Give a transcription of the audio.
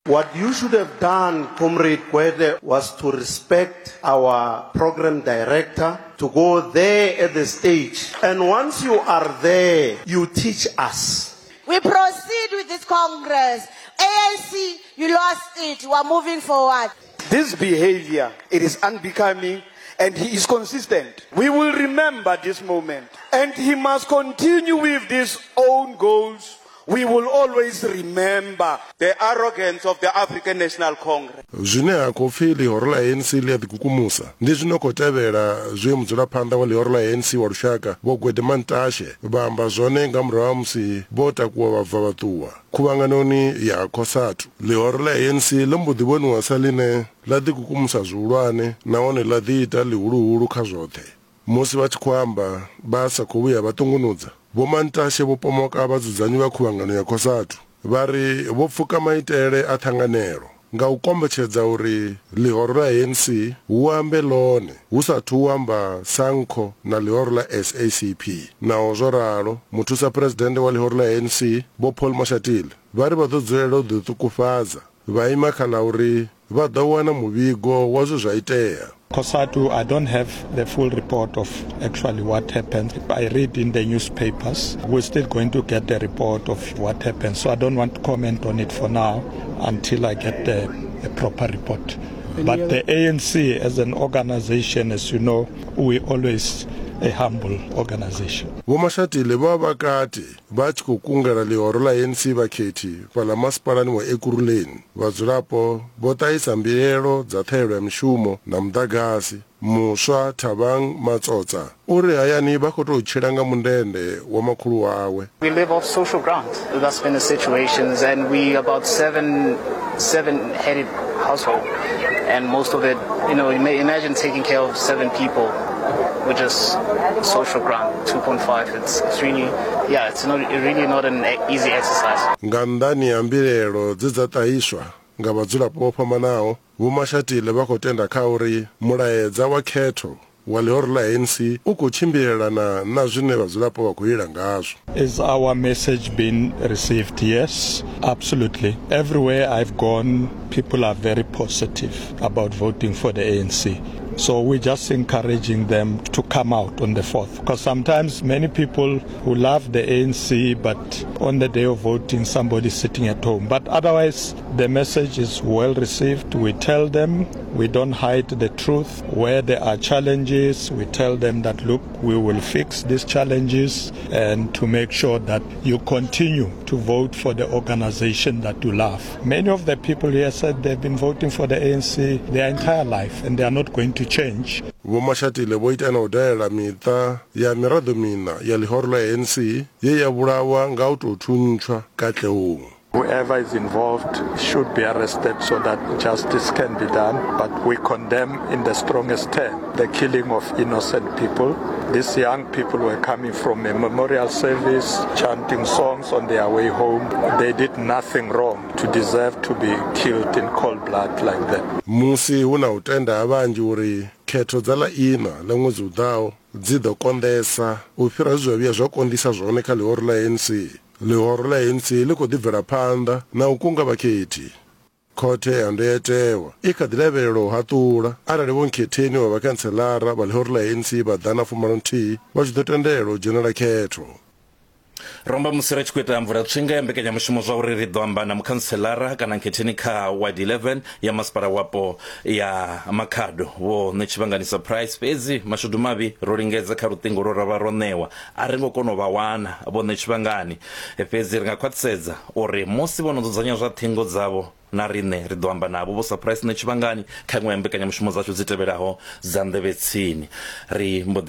What you should have done, Comrade Gwede, was to respect our program director, to go there at the stage. And once you are there, you teach us. We proceed with this Congress. ANC, you lost it. We are moving forward. This behavior, it is unbecoming, and he is consistent. We will remember this moment, and he must continue with his own goals. We will always remember the arrogance of the African National Congress. Zwine a kofi lihoro la ANC le dikukumusa ndi zwino ko tevhela zwe mudzulaphanḓa wa lihoro la ANC wa lushaka Vho Gwede Mantashe vha amba zwone nga murahu musi vho takuwa vha bva vhaṱuwa khuvhanganoni ya COSATU. Lihoro la ANC ḽi mbo ḓi vhoniwa sa ḽine ḽa ḓikukumusa zwihulwane nahone ḽa ḓi ita ḽihuluhulu kha zwoṱhe. Musi vha tshi khou amba vha sa khou vhuya vha ṱungunudza, Vho Mantashe vho pomoka vhadzudzanyi vha khuvhangano ya COSATU vha ri vho pfuka maitele a ṱhanganelo nga u kombetshedza uri lihoro la ANC hu ambe ḽone hu sathu amba SANCO na lihoro la SACP. Naho zwo ralo, muthusa president wa lihoro la ANC Vho Paul Mashatile vha ri vha ḓo dzulela u ḓiṱukufhadza vha ima kha ḽa uri vha ḓo wana muvhigo wa zwe zwa itea. COSATU, I don't have the full report of actually what happened. I read in the newspapers. We're still going to get the report of what happened. So I don't want to comment on it for now until I get the proper report. But the ANC as an organization, as you know, we always a humble organization. Vho Mashatile vha vhakati vha tshi khou kungela lihoro la ANC vhakhethi fhaḽa masipalani wa Ekurhuleni. Vhadzulapo vho ṱahisa mbilaelo dza ṱhahelelo ya mishumo na muḓagasi. Muswa Thabang Matsotsa uri hayani vha khou tou tshila nga mundende wa makhulu wawe. We live off social grants. That's been the situations, and we about seven-headed household, and most of it, you know, you may imagine taking care of 7 people with just social grant 2.5. It's really, yeah, it's really not an easy exercise. Nga nnḓani ha mbilaelo dze dza ṱahiswa nga vhadzulapo vho fhambanaho, Vho Mashatile vha khou tenda kha uri mulaedza wa khetho wa lihoro la ANC u khou tshimbilelana na zwine vhadzulapo vha khou ila ngazwo. Is our message being received? Yes, absolutely. Everywhere I've gone, people are very positive about voting for the ANC. So we're just encouraging them to come out on the 4th, because sometimes many people who love the ANC, but on the day of voting somebody's sitting at home. But otherwise the message is well received. We tell them, we don't hide the truth. Where there are challenges, we tell them that look, we will fix these challenges, and to make sure that you continue to vote for the organization that you love. Many of the people here said they've been voting for the ANC their entire life and they are not going to change. Vho Mashatile vho ita na u dalela miṱa ya miraḓo mina ya lihoro la ANC ye ya vhulawa nga u tou thuntswa katleong. Whoever is involved should be arrested so that justice can be done. But we condemn in the strongest term the killing of innocent people. These young people were coming from a memorial service, chanting songs on their way home. They did nothing wrong to deserve to be killed in cold blood like that. Musi huna u tenda ha vhanzhi uri khetho dza ḽa ina ḽa ṅwedzi u ḓaho dzi ḓo konḓesa u fhira zwe zwa vhuya zwa konḓisa zwone kha lihoro la ANC. Lihoro la ANC ḽi khou ḓibvela phanḓa na u kunga vhakhethi. Khothe ya ndayotewa i kha ḓi lavhelela u haṱula arali vho nkhetheni wa vhakhantseḽara vha lihoro la ANC vha ḓana 11 vha tshi ḓo tendelwa u dzhenela khetho. Romba musi ri tshi khou ita mvula tshinga ya mbekanyamushumo zwa uri ri ḓo amba na mukhantseḽara kana nkhetheni kha ward 11 ya masipala wapo ya Makhado Vho Netshivhangani Price. Fhedzi mashudu mavhi ro lingedza kha luṱingo ro ravha ro ṋewa a ri ngo kona u vha wana Vho Netshivhangani. Fhedzi ri nga khwaṱhisedza uri musi vho no dzudzanya zwa ṱhingo dzavho na riṋe ri ḓo amba navho Vho Surprise Netshivhangani kha iṅwe ya mbekanyamushumo zashu dzi tevhelaho dza Nḓevhetsini. Ri